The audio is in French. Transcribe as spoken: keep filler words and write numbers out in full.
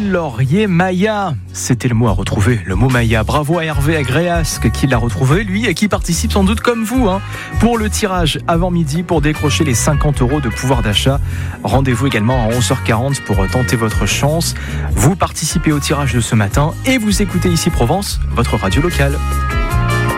Laurier Maya. C'était le mot à retrouver, le mot Maya. Bravo à Hervé Agréasque qui l'a retrouvé, lui, et qui participe sans doute comme vous hein, pour le tirage avant midi pour décrocher les cinquante euros de pouvoir d'achat. Rendez-vous également à onze heures quarante pour tenter votre chance. Vous participez au tirage de ce matin et vous écoutez ici Provence, votre radio locale.